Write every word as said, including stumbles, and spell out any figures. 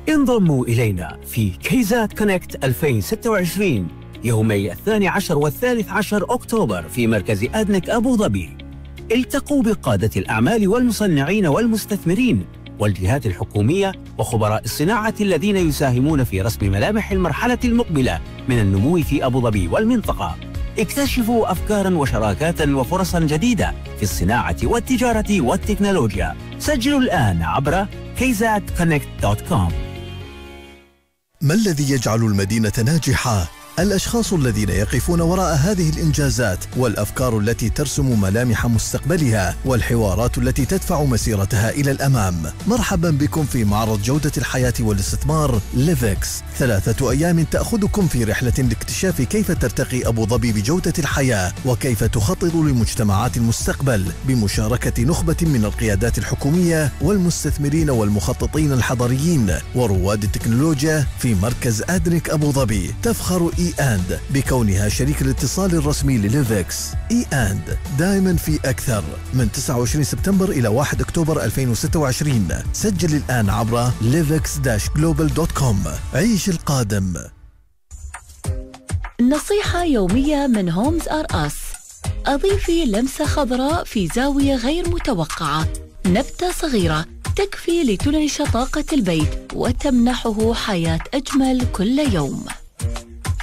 انضموا إلينا في كيزات كونكت ألفين وستة وعشرين يومي الثاني عشر والثالث عشر أكتوبر في مركز أدنك أبو ظبي. التقوا بقادة الأعمال والمصنعين والمستثمرين والجهات الحكومية وخبراء الصناعة الذين يساهمون في رسم ملامح المرحلة المقبلة من النمو في أبو ظبي والمنطقة. اكتشفوا أفكاراً وشراكات وفرصاً جديدة في الصناعة والتجارة والتكنولوجيا. سجلوا الآن عبر كيزات كونكت دوت كوم. ما الذي يجعل المدينة ناجحة؟ الأشخاص الذين يقفون وراء هذه الإنجازات والأفكار التي ترسم ملامح مستقبلها والحوارات التي تدفع مسيرتها إلى الأمام. مرحبا بكم في معرض جودة الحياة والاستثمار ليفكس، ثلاثة أيام تأخذكم في رحلة لاكتشاف كيف ترتقي أبو ظبي بجودة الحياة وكيف تخطط لمجتمعات المستقبل بمشاركة نخبة من القيادات الحكومية والمستثمرين والمخططين الحضريين ورواد التكنولوجيا في مركز أدنك أبو ظبي. تفخر إي أند بكونها شريك الاتصال الرسمي لليفكس. إي أند دائما في أكثر، من تسعة وعشرين سبتمبر إلى واحد أكتوبر ألفين وستة وعشرين. سجل الآن عبر ليفكس جلوبال دوت كوم. عيش القادم. نصيحة يومية من هومز آر أس. أضيفي لمسة خضراء في زاوية غير متوقعة، نبتة صغيرة تكفي لتنعش طاقة البيت وتمنحه حياة أجمل كل يوم.